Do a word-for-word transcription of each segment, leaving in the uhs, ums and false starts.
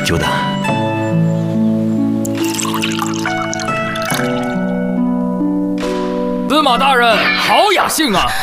久等。 司马大人，好雅兴啊！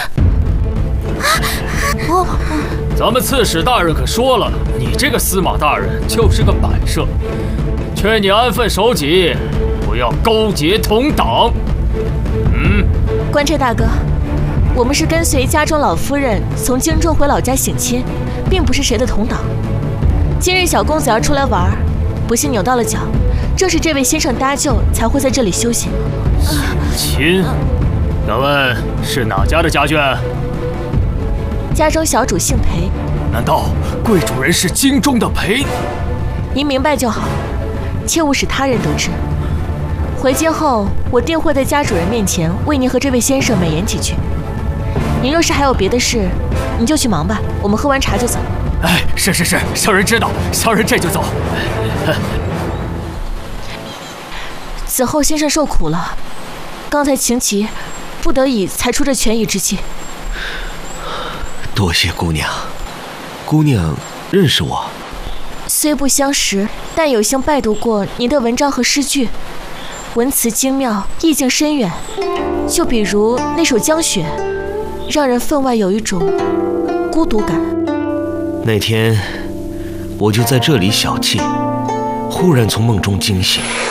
我咱们刺史大人可说了，你这个司马大人就是个摆设，劝你安分守己，不要勾结同党。嗯， 官差大哥，我们是跟随家中老夫人从荆州回老家省亲，并不是谁的同党。今日小公子要出来玩，不幸扭到了脚，正是这位先生搭救，才会在这里休息。 省亲？敢问是哪家的家眷？ 家中小主姓裴。 难道贵主人是京中的裴？ 您明白就好，切勿使他人得知。回京后，我定会在家主人面前为您和这位先生美言几句。您若是还有别的事，您就去忙吧，我们喝完茶就走。 哎，是是是，小人知道，小人这就走。 此后先生受苦了，刚才情急，不得已才出这权宜之计。 多谢姑娘，姑娘认识我？ 虽不相识，但有幸拜读过您的文章和诗句，文辞精妙，意境深远。就比如那首《江雪》，让人分外有一种孤独感。 那天我就在这里小憩，忽然从梦中惊醒。